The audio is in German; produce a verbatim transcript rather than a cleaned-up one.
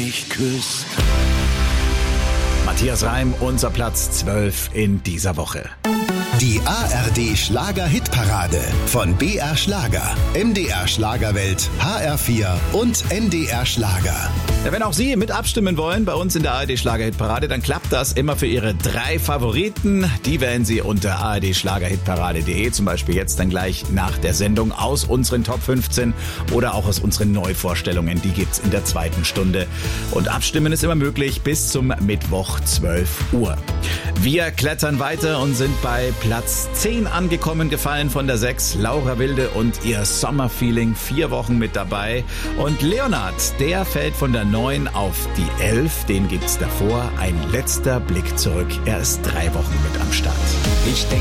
mich küsst. Matthias Reim, unser Platz zwölf in dieser Woche. Die A R D Schlager-Hitparade von B R Schlager, M D R Schlagerwelt, H R vier und N D R Schlager. Ja, wenn auch Sie mit abstimmen wollen bei uns in der A R D Schlager-Hitparade, dann klappt das immer für Ihre drei Favoriten. Die wählen Sie unter a r d schlagerhitparade punkt de, zum Beispiel jetzt dann gleich nach der Sendung aus unseren Top fünfzehn oder auch aus unseren Neuvorstellungen. Die gibt's in der zweiten Stunde. Und abstimmen ist immer möglich bis zum Mittwoch zwölf Uhr. Wir klettern weiter und sind bei Platz zehn angekommen, gefallen von der sechs. Laura Wilde und ihr Sommerfeeling, vier Wochen mit dabei. Und Leonard, der fällt von der neun auf die elf. Den gibt's davor. Ein letzter Blick zurück. Er ist drei Wochen mit am Start. Ich denk